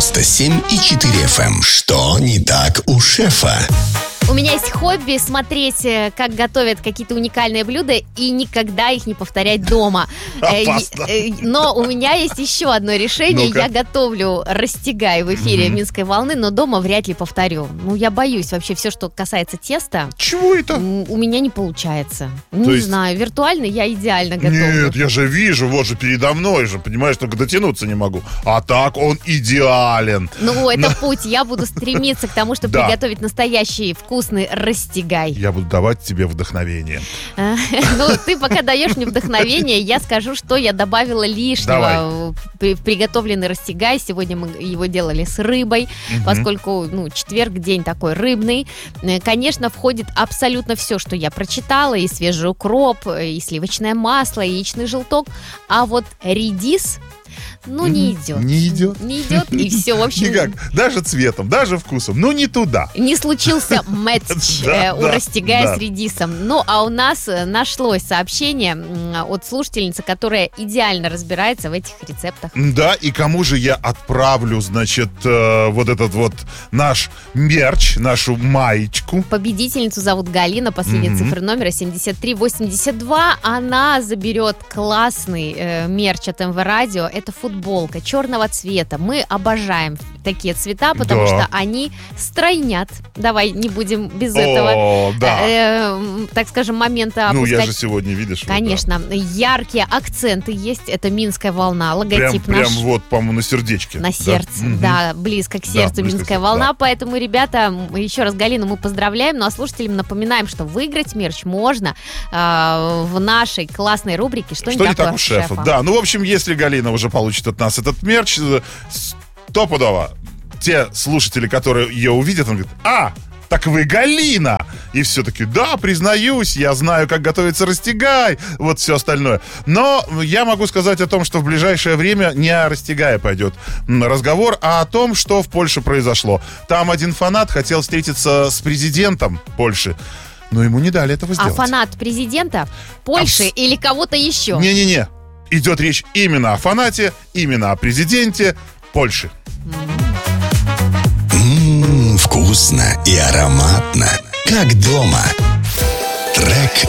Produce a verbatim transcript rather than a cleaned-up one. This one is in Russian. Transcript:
девяносто семь и четыре эф эм. Что не так у шефа? У меня есть хобби смотреть, как готовят какие-то уникальные блюда и никогда их не повторять дома. Опасно. Но у меня есть еще одно решение. Ну-ка. Я готовлю растягай в эфире Мгм. «Минской волны», но дома вряд ли повторю. Ну, я боюсь вообще все, что касается теста. Чего это? м, У меня не получается. Не есть- знаю, виртуально я идеально готовлю. Нет, я же вижу, вот же передо мной же, понимаешь, только дотянуться не могу. А так он идеален. Ну, это Но- путь. Я буду стремиться к тому, чтобы Да. приготовить настоящий вкусный растягай. Я буду давать тебе вдохновение. А, Ну, ты пока даешь мне вдохновение, я скажу, что я добавила лишнего в при- в приготовленный растягай. Сегодня мы его делали с рыбой, Мгм. поскольку, ну, четверг день такой рыбный. Э, Конечно, входит абсолютно все, что я прочитала, и свежий укроп, и сливочное масло, и яичный желток. А вот редис, ну, не идет. Не идет? Не идет, и все, в общем... Никак. Даже цветом, даже вкусом. Ну, не туда. Не случился мэтч Да, э, у да, растягая да. с редисом. Ну, а у нас э, нашлось сообщение м, от слушательницы, которая идеально разбирается в этих рецептах. Да, и кому же я отправлю, значит, э, вот этот вот наш мерч, нашу маечку? Победительницу зовут Галина, последняя Мгм. цифра номера семьдесят три восемьдесят два. Она заберет классный э, мерч от эм вэ Радио. Это футболка черного цвета. Мы обожаем такие цвета, потому Да. что они стройнят. Давай не будем без этого. О, да. э, м, так скажем, момента Ну, я опускать. же сегодня, видишь? вот, да. Конечно, яркие акценты есть. Это «Минская волна», Прям, логотип прям наш вот, по-моему, на сердечке. на Да? сердце. Мгм. Да, близко к Да, сердцу близко к «Минская сердцу, волна». да. Поэтому, ребята, м, еще раз Галину мы поздравляем. Ну а слушателям напоминаем, что выиграть мерч можно э, в нашей классной рубрике «Что, Что не так у шефа? Да, ну, в общем, если Галина уже получит от нас этот мерч, э, стопудово те слушатели, которые ее увидят, он говорит: а, так вы Галина! И все-таки, да, признаюсь, я знаю, как готовится растягай, вот все остальное. Но я могу сказать о том, что в ближайшее время не о растягае пойдет м, разговор, а о том, что в Польше произошло. Там один фанат хотел встретиться с президентом Польши, но ему не дали этого А сделать. фанат президента Польши Абс- или кого-то еще? Не-не-не. Идет речь именно о фанате, именно о президенте Польши. Ммм, вкусно и ароматно, как дома. Трек